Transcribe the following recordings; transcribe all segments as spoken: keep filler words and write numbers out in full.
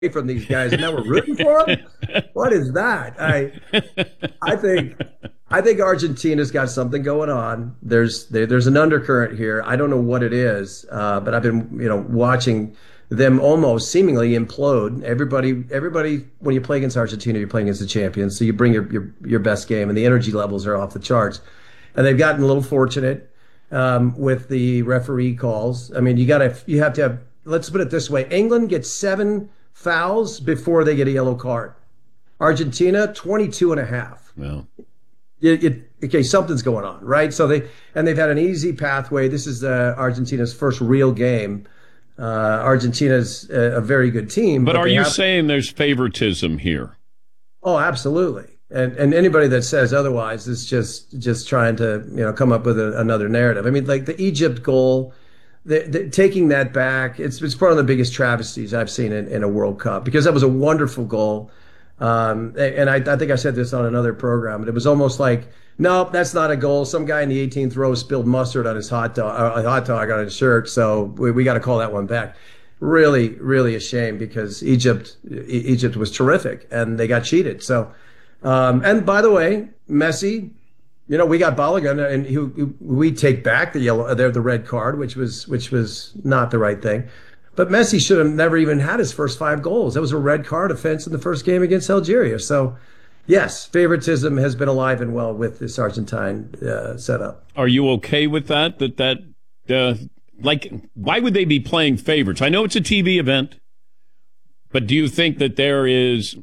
from these guys, and now we're rooting for them. What is that? I I think I think Argentina's got something going on. There's there, there's an undercurrent here. I don't know what it is, uh, but I've been you know watching them almost seemingly implode. Everybody everybody when you play against Argentina, you're playing against the champions, so you bring your your, your best game, and the energy levels are off the charts. And they've gotten a little fortunate um, with the referee calls. I mean, you gotta you have to have. Let's put it this way: England gets seven fouls before they get a yellow card. Argentina, twenty-two and a half. Well, it, it, okay, something's going on, right? So they and they've had an easy pathway. This is uh, Argentina's first real game. Uh, Argentina's a, a very good team. But, but are you have, saying there's favoritism here? Oh, absolutely. And and anybody that says otherwise is just just trying to you know come up with a, another narrative. I mean, like the Egypt goal. The, the, taking that back, it's it's one of the biggest travesties I've seen in, in a World Cup, because that was a wonderful goal. Um, and I, I think I said this on another program, but it was almost like, no, that's not a goal. Some guy in the eighteenth row spilled mustard on his hot dog, uh, a hot dog on his shirt, so we, we got to call that one back. Really, really a shame, because Egypt Egypt was terrific and they got cheated. So, um, and by the way, Messi. You know, we got Balogun, and he, we take back the yellow, the red card, which was which was not the right thing. But Messi should have never even had his first five goals. That was a red card offense in the first game against Algeria. So, yes, favoritism has been alive and well with this Argentine uh, setup. Are you okay with that? That that uh, like, why would they be playing favorites? I know it's a T V event, but do you think that there is?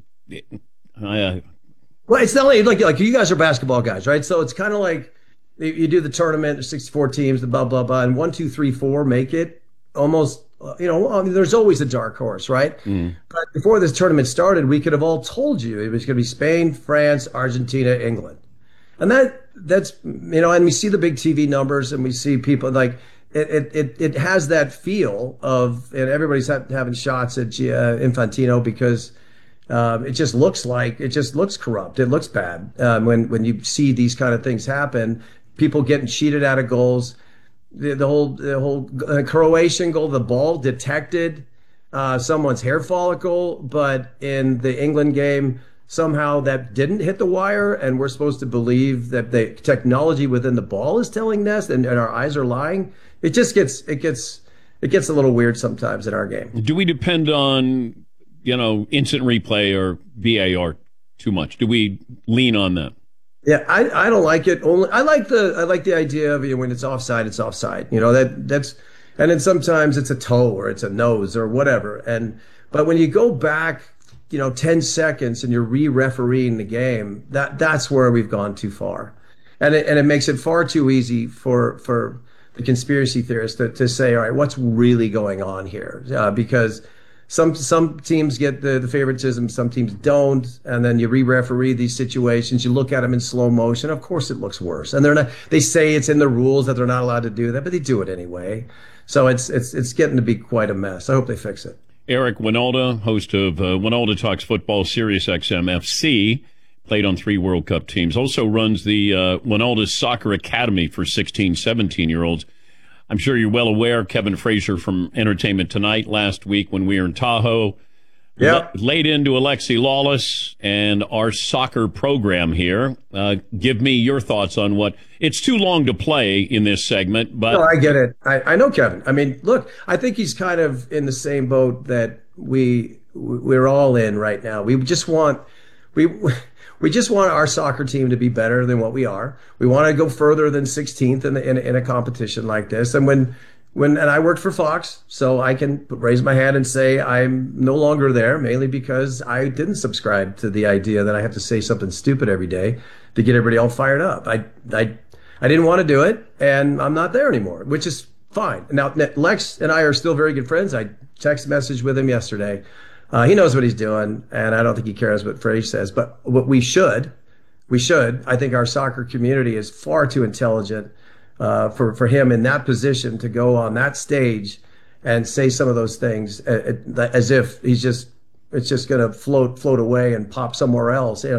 Uh, Well, it's not like, like like you guys are basketball guys, right? So it's kind of like you do the tournament, there's sixty-four teams, the blah, blah, blah, and one, two, three, four make it almost, you know, I mean, there's always a dark horse, right? Mm. But before this tournament started, we could have all told you it was going to be Spain, France, Argentina, England. And that that's, you know, and we see the big T V numbers and we see people like, it it it has that feel of, and everybody's having shots at uh, Infantino because Um, it just looks like it just looks corrupt. It looks bad um, when when you see these kind of things happen. People getting cheated out of goals. The, the whole the whole uh, Croatian goal, the ball detected uh, someone's hair follicle, but in the England game somehow that didn't hit the wire, and we're supposed to believe that the technology within the ball is telling us, and, and our eyes are lying. It just gets it gets it gets a little weird sometimes in our game. Do we depend on, you know, instant replay or V A R too much? Do we lean on that? Yeah, I, I don't like it. Only I like the I like the idea of, you know, when it's offside, it's offside. You know, that that's and then sometimes it's a toe or it's a nose or whatever. And but when you go back, you know, ten seconds and you're re-refereeing the game, that that's where we've gone too far. And it and it makes it far too easy for for the conspiracy theorists to, to say, all right, what's really going on here? Uh, because Some some teams get the, the favoritism, some teams don't, and then you re-referee these situations. You look at them in slow motion. Of course, it looks worse, and they're not. They say it's in the rules that they're not allowed to do that, but they do it anyway. So it's it's it's getting to be quite a mess. I hope they fix it. Eric Wynalda, host of uh, Wynalda Talks Football, Sirius X M F C, played on three World Cup teams. Also runs the uh, Wynalda Soccer Academy for sixteen, seventeen-year-olds. I'm sure you're well aware, Kevin Frazier from Entertainment Tonight last week when we were in Tahoe, yeah, laid into Alexi Lawless and our soccer program here. Uh, give me your thoughts on what it's too long to play in this segment, but no, I get it. I, I know Kevin. I mean, look, I think he's kind of in the same boat that we we're all in right now. We just want we. We just want our soccer team to be better than what we are. We want to go further than sixteenth in, in, in a competition like this. And when, when, and I worked for Fox, so I can raise my hand and say I'm no longer there, mainly because I didn't subscribe to the idea that I have to say something stupid every day to get everybody all fired up. I, I, I didn't want to do it, and I'm not there anymore, which is fine. Now, Lex and I are still very good friends. I text messaged with him yesterday. Uh, he knows what he's doing, and I don't think he cares what Frazier says. But what we should, we should, I think our soccer community is far too intelligent uh, for, for him in that position to go on that stage and say some of those things as if he's just, it's just going to float float away and pop somewhere else. You know,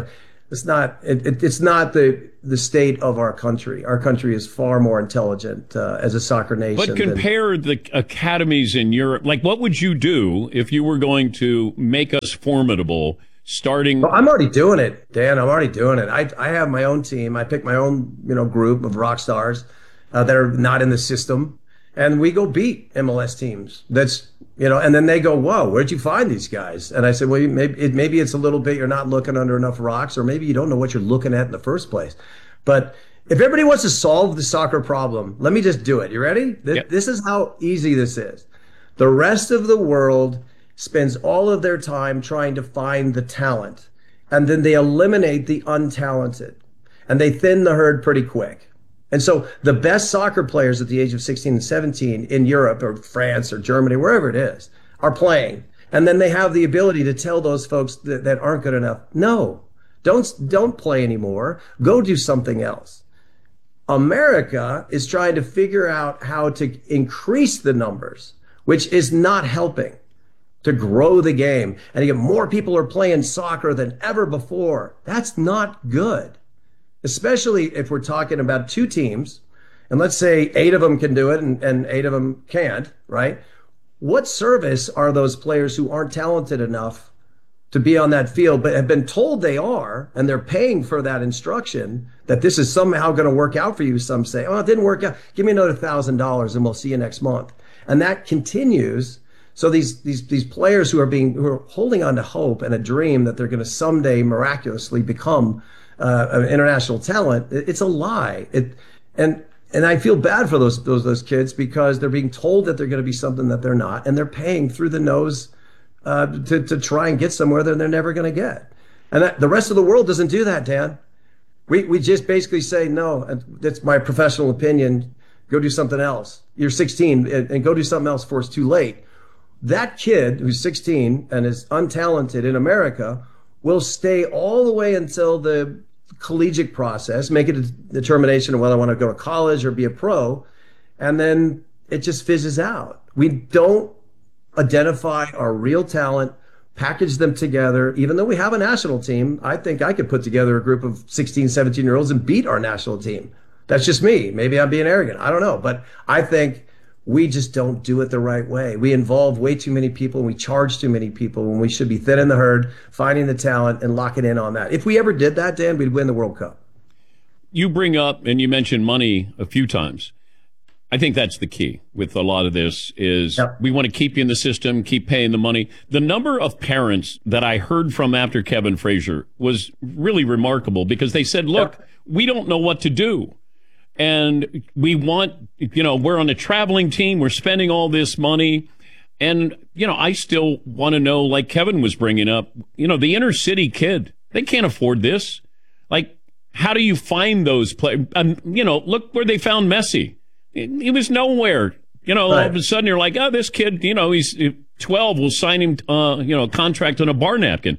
It's not. It, it, it's not the the state of our country. Our country is far more intelligent uh, as a soccer nation. But compare than, the academies in Europe. Like, what would you do if you were going to make us formidable? Starting, well, I'm already doing it, Dan. I'm already doing it. I I have my own team. I pick my own you know group of rock stars uh, that are not in the system, and we go beat M L S teams. That's you know, and then they go, "Whoa, where'd you find these guys?" And I said, "Well, maybe it, maybe it's a little bit you're not looking under enough rocks, or maybe you don't know what you're looking at in the first place." But if everybody wants to solve the soccer problem, let me just do it. You ready? This, yep. this is how easy this is. The rest of the world spends all of their time trying to find the talent, and then they eliminate the untalented, and they thin the herd pretty quick. And so the best soccer players at the age of sixteen and seventeen in Europe or France or Germany, wherever it is, are playing. And then they have the ability to tell those folks that, that aren't good enough, no, don't, don't play anymore. Go do something else. America is trying to figure out how to increase the numbers, which is not helping to grow the game. And you get more people are playing soccer than ever before. That's not good, especially if we're talking about two teams. And let's say eight of them can do it and, and eight of them can't, right? What service are those players who aren't talented enough to be on that field, but have been told they are, and they're paying for that instruction that this is somehow going to work out for you? Some say, oh, it didn't work out. Give me another thousand dollars and we'll see you next month. And that continues. So these these these players who are being who are holding on to hope and a dream that they're going to someday miraculously become uh, an international talent, it, it's a lie. It and and I feel bad for those those those kids because they're being told that they're going to be something that they're not, and they're paying through the nose uh, to to try and get somewhere that they're never going to get. And that, the rest of the world doesn't do that, Dan. We we just basically say no. And that's my professional opinion. Go do something else. You're sixteen, and, and go do something else before it's too late. That kid who's sixteen and is untalented in America will stay all the way until the collegiate process, make a determination of whether I want to go to college or be a pro, and then it just fizzes out. We don't identify our real talent, package them together. Even though we have a national team, I think I could put together a group of sixteen, seventeen year olds and beat our national team. That's just me. Maybe I'm being arrogant. I don't know. But I think we just don't do it the right way. We involve way too many people and we charge too many people when we should be thinning the herd, finding the talent and locking in on that. If we ever did that, Dan, we'd win the World Cup. You bring up, and you mentioned money a few times. I think that's the key with a lot of this is yep. we want to keep you in the system, keep paying the money. The number of parents that I heard from after Kevin Frazier was really remarkable because they said, look, yep. we don't know what to do. And we want, you know, we're on a traveling team. We're spending all this money. And, you know, I still want to know, like Kevin was bringing up, you know, the inner city kid, they can't afford this. Like, how do you find those players? Um, you know, look where they found Messi. He was nowhere. You know, right. all of a sudden you're like, oh, this kid, you know, he's twelve. We'll sign him, uh, you know, a contract on a bar napkin.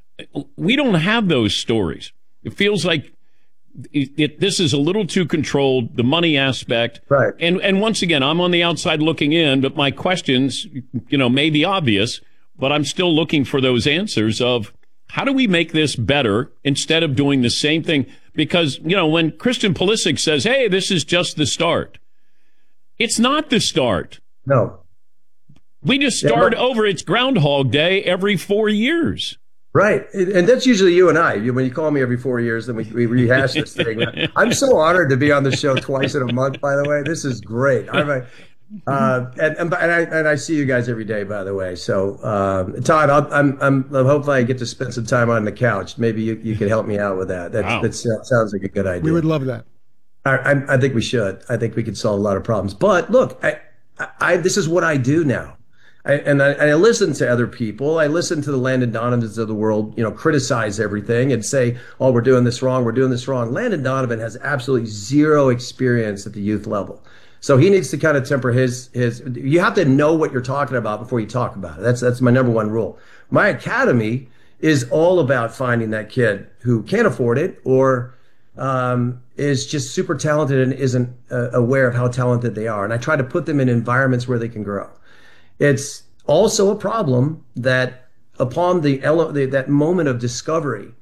We don't have those stories. It feels like It, it, this is a little too controlled, the money aspect. Right. And and once again, I'm on the outside looking in, but my questions, you know, may be obvious, but I'm still looking for those answers of how do we make this better instead of doing the same thing? Because, you know, when Christian Pulisic says, hey, this is just the start, it's not the start. No. We just start yeah, but- over. It's Groundhog Day every four years. Right. And that's usually you and I. When you call me every four years, then we, we rehash this thing. I'm so honored to be on the show twice in a month, by the way. This is great. I'm a, uh, and, and, and, I, and I see you guys every day, by the way. So, um, Todd, I'll, I'm, I'm, hopefully I get to spend some time on the couch. Maybe you, you can help me out with that. That's, wow. That sounds like a good idea. We would love that. I, I, I think we should. I think we could solve a lot of problems. But look, I, I, this is what I do now. I, and I, I listen to other people. I listen to the Landon Donovans of the world, you know, criticize everything and say, oh, we're doing this wrong. We're doing this wrong. Landon Donovan has absolutely zero experience at the youth level. So he needs to kind of temper his, his, you have to know what you're talking about before you talk about it. That's, that's my number one rule. My academy is all about finding that kid who can't afford it or, um, is just super talented and isn't uh, aware of how talented they are. And I try to put them in environments where they can grow. It's also a problem that upon the, ele- the that moment of discovery,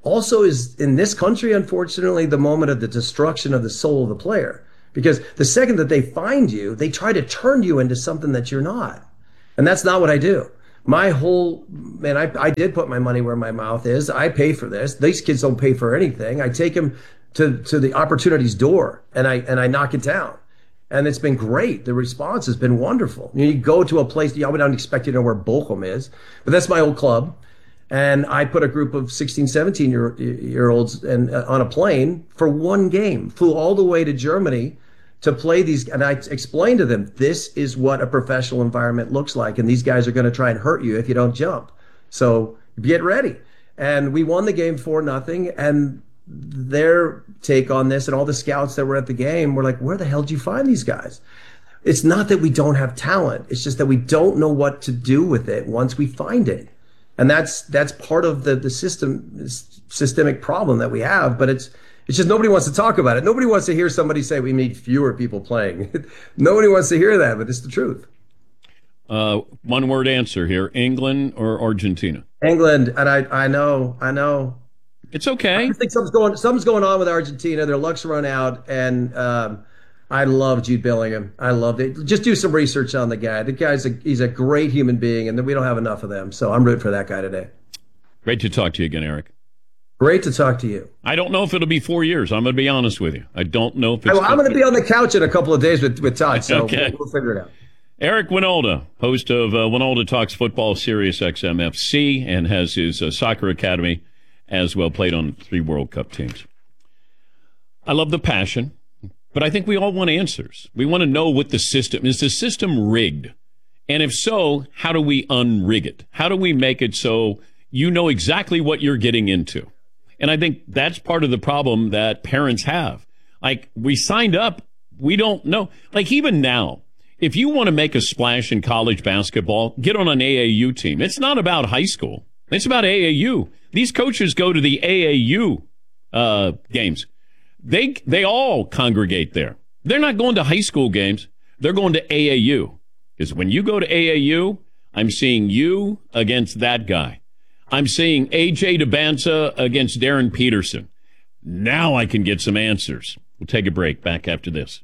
also is in this country, unfortunately, the moment of the destruction of the soul of the player. Because the second that they find you, they try to turn you into something that you're not. And that's not what I do. My whole, man, I, I did put my money where my mouth is. I pay for this. These kids don't pay for anything. I take them to, to the opportunity's door and I, and I knock it down. And it's been great. The response has been wonderful. You, know, you go to a place, you know, I don't expect you to know where Bochum is, but that's my old club. And I put a group of sixteen, seventeen year, year olds and, uh, on a plane for one game, flew all the way to Germany to play these. And I explained to them, this is what a professional environment looks like. And these guys are going to try and hurt you if you don't jump. So get ready. And we won the game four nothing. And their take on this and all the scouts that were at the game were like, where the hell did you find these guys? It's not that we don't have talent. It's just that we don't know what to do with it once we find it. And that's, that's part of the, the system, systemic problem that we have, but it's, it's just nobody wants to talk about it. Nobody wants to hear somebody say we need fewer people playing. Nobody wants to hear that, but it's the truth. Uh, one word answer here, England or Argentina? England. And I, I know, I know. It's okay. I think something's going, something's going on with Argentina. Their luck's run out. And, um, I love Jude Bellingham. I loved it. Just do some research on the guy. The guy's a, he's a great human being, and we don't have enough of them. So I'm rooting for that guy today. Great to talk to you again, Eric. Great to talk to you. I don't know if it'll be four years. I'm going to be honest with you. I don't know if it's. Well, I'm going to be on the couch in a couple of days with, with Todd, so okay. we'll, we'll figure it out. Eric Wynalda, host of uh, Wynalda Talks Football, Sirius X M F C, and has his uh, soccer academy as well, played on three World Cup teams. I love the passion. But I think we all want answers. We want to know what the system is. The system rigged? And if so, how do we unrig it? How do we make it so you know exactly what you're getting into? And I think that's part of the problem that parents have. Like, we signed up. We don't know. Like, even now, if you want to make a splash in college basketball, get on an A A U team. It's not about high school. It's about A A U. These coaches go to the A A U uh, games. They they all congregate there. They're not going to high school games. They're going to A A U. Because when you go to A A U, I'm seeing you against that guy. I'm seeing A J DeBanza against Darren Peterson. Now I can get some answers. We'll take a break. Back after this.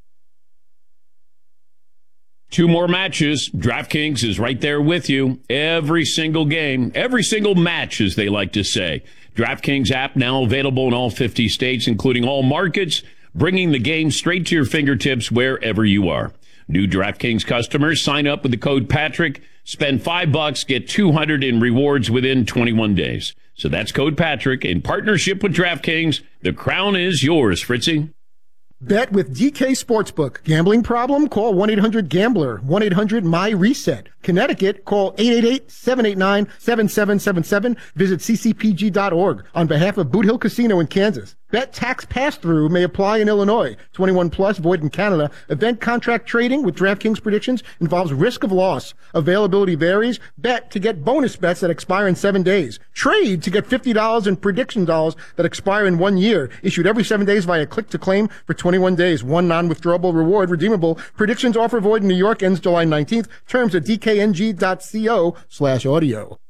Two more matches. DraftKings is right there with you. Every single game, every single match, as they like to say. DraftKings app now available in all fifty states, including all markets, bringing the game straight to your fingertips wherever you are. New DraftKings customers sign up with the code Patrick, spend five bucks, get two hundred in rewards within twenty-one days. So that's code Patrick in partnership with DraftKings. The crown is yours, Fritzy. Bet with D K Sportsbook. Gambling problem? Call one eight hundred gambler. one eight hundred M Y reset. Connecticut, call eight eight eight, seven eight nine, seven seven seven seven. Visit c c p g dot org. On behalf of Boot Hill Casino in Kansas. Bet tax pass-through may apply in Illinois. twenty-one plus, void in Canada. Event contract trading with DraftKings predictions involves risk of loss. Availability varies. Bet to get bonus bets that expire in seven days. Trade to get fifty dollars in prediction dollars that expire in one year. Issued every seven days via click-to-claim for twenty-one days. One non-withdrawable reward redeemable. Predictions offer void in New York ends July nineteenth. Terms at d k n g dot co slash audio.